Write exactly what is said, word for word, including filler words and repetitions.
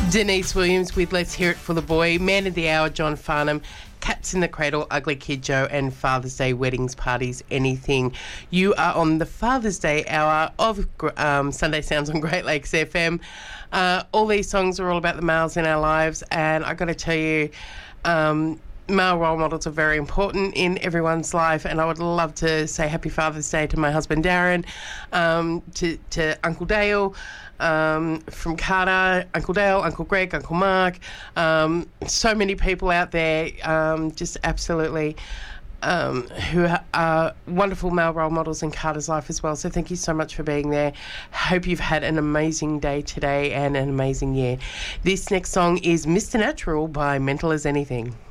Denise Williams with Let's Hear It for the Boy, Man of the Hour, John Farnham, Cats in the Cradle, Ugly Kid Joe, and Father's Day, Weddings, Parties, Anything. You are on the Father's Day hour of um, Sunday Sounds on Great Lakes F M. Uh, all these songs are all about the males in our lives, and I got to tell you, um, male role models are very important in everyone's life, and I would love to say Happy Father's Day to my husband Darren, um, to, to Uncle Dale, um, from Carter, Uncle Dale, Uncle Greg, Uncle Mark, um, so many people out there, um, just absolutely um, who are wonderful male role models in Carter's life as well. So thank you so much for being there. Hope you've had an amazing day today and an amazing year. This next song is Mister Natural by Mental as Anything.